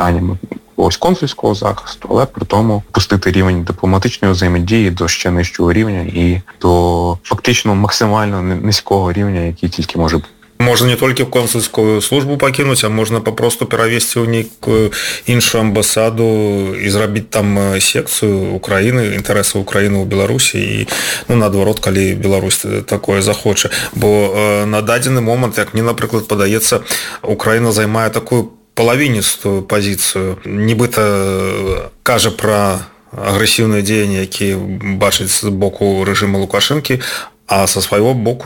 питаннями ось консульського захисту, але при тому пустити рівень дипломатичної взаємодії до ще нижчого рівня і до фактично максимально низького рівня, який тільки може бути. Можна не толькі консульскую службу пакінуць, а можна папросту перавесці ў нейкую іншую амбасаду і зрабіць там секцыю Украіны, інтарэсаў Украіны ў Беларусі і, наадварот, калі Беларусь такое захоча. Бо на дадзены момант, як мне, напрыклад, падаецца, Украіна займае такую палавіністую пазіцыю. Нібыта кажа пра агрэсіўныя дзеянні, якія бачыць з боку рэжыма Лукашэнкі, а со свайго боку,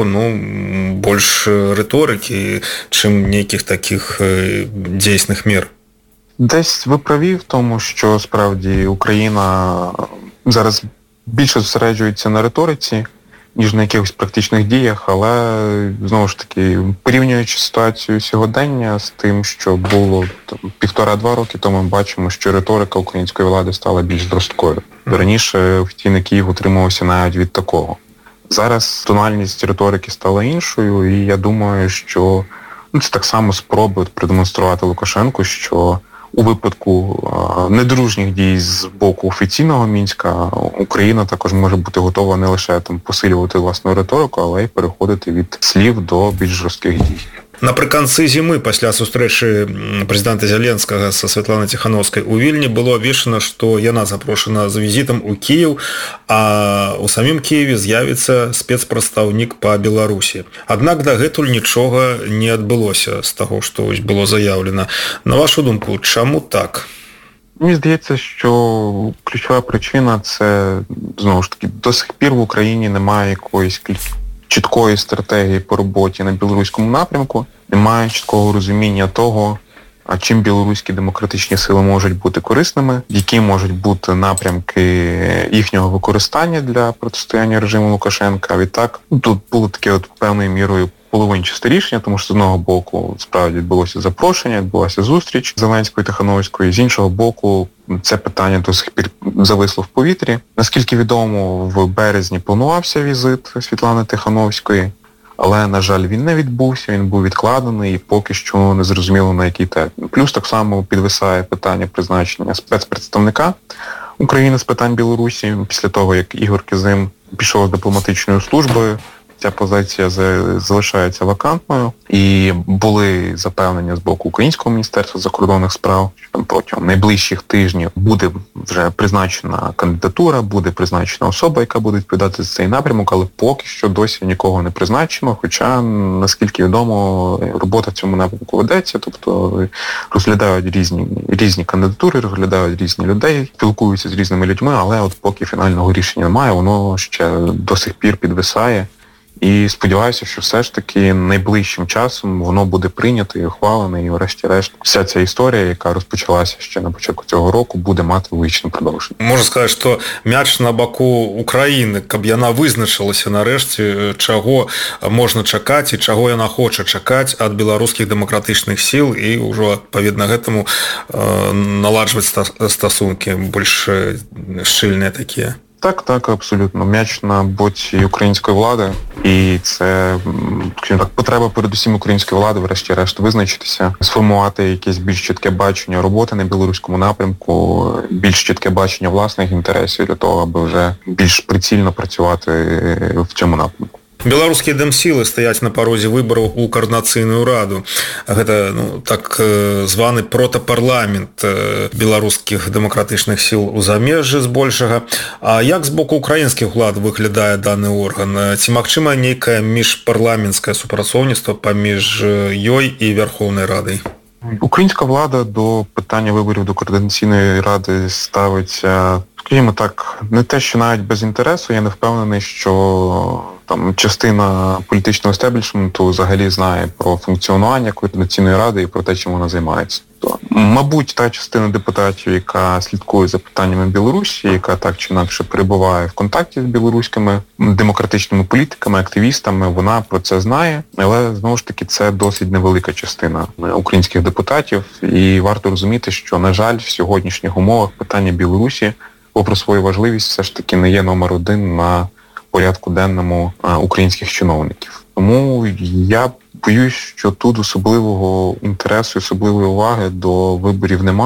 больш рыторыкі, чым нейкіх таких дзейсных мер. Десь ви праві в тому, що справді Україна зараз більше зосереджується на риториці, ніж на якихось практичних діях, але, знову ж таки, порівнюючи ситуацію сьогодення з тим, що було 1,5-2 роки тому, ми бачимо, що риторика української влади стала більш жорсткою. Раніше офіційний Київ утримувався навіть від такого. Зараз тональність риторики стала іншою, і я думаю, що це так само спробують продемонструвати Лукашенку, що у випадку недружніх дій з боку офіційного Мінська Україна також може бути готова не лише посилювати власну риторику, але й переходити від слів до більш жорстких дій. Напрыканцы зімы, пасля сустрэчы прэзідэнта Зеленскага са Святланай Ціхановскай у Вільні, было абвешчана, што яна запрошана з візітам у Кіеў, а ў самім Кіеве з'явіцца спецпрадстаўнік па Беларусі. Аднак дагэтуль нічога не адбылося з таго, што было заяўлена. На вашу думку, чаму так? Мені здається, що ключова причина – це, знову ж таки, до сих пір в Україні немає якоїсь чіткої стратегії по роботі на білоруському напрямку, немає чіткого розуміння того, чим білоруські демократичні сили можуть бути корисними, які можуть бути напрямки їхнього використання для протистояння режиму Лукашенка. Відтак, тут було таке певною мірою половинчасте рішення, тому що з одного боку справді відбулося запрошення, відбулася зустріч Зеленської та Тихановської, з іншого боку це питання до сих пір зависло в повітрі. Наскільки відомо, в березні планувався візит Світлани Тихановської, але, на жаль, він не відбувся, він був відкладений і поки що не зрозуміло на який термін. Плюс так само підвисає питання призначення спецпредставника України з питань Білорусі після того, як Ігор Кизим пішов з дипломатичною службою. Ця позиція залишається вакантною і були запевнення з боку Українського міністерства закордонних справ, що там протягом найближчих тижнів буде вже призначена кандидатура, буде призначена особа, яка буде відповідати за цей напрямок, але поки що досі нікого не призначено, хоча, наскільки відомо, робота в цьому напрямку ведеться, тобто розглядають різні кандидатури, розглядають різні людей, спілкуються з різними людьми, але от поки фінального рішення немає, воно ще до сих пір підвисає. І сподіваюся, що все ж таки найближчим часом воно буде прийнято і ухвалене, і врешті-решт вся ця історія, яка розпочалася ще на початку цього року, буде мати логічне продовження. Можна сказати, що мяч на боку України, каб яна визначилася нарешті, чого можна чакати і чого яна хоче чакати від білоруських демократичних сил і вже, відповідно гэтаму, наладжувати стосунки більш щільні такі. Так, абсолютно. М'яч на боці української влади. І це, скажімо так, потреба передусім української влади, врешті-решт, визначитися, сформувати якесь більш чітке бачення роботи на білоруському напрямку, більш чітке бачення власних інтересів для того, аби вже більш прицільно працювати в цьому напрямку. Беларускія дэмсілы стаяць на парозе выбараў у каардынацыйную раду. Гэта так званы протапарламент беларускіх дэмакратычных сіл у замежжы збольшага. А як з боку украінскіх улад выглядае даны орган? Ці магчыма нейкае міжпарламенцкае супрацоўніцтва паміж ёй і Верховнай Радай? Українська влада до питання виборів до Координаційної ради ставиться, скажімо так, не те, що навіть без інтересу. Я не впевнений, що там частина політичного естеблішменту взагалі знає про функціонування Координаційної ради і про те, чим вона займається. Мабуть, та частина депутатів, яка слідкує за питаннями Білорусі, яка так чи інакше перебуває в контакті з білоруськими демократичними політиками, активістами, вона про це знає, але, знову ж таки, це досить невелика частина українських депутатів, і варто розуміти, що, на жаль, в сьогоднішніх умовах питання Білорусі, попри свою важливість, все ж таки не є номер один на порядку денному українських чиновників. Тому я боюсь, що тут особливого інтересу, особливої уваги до виборів немає.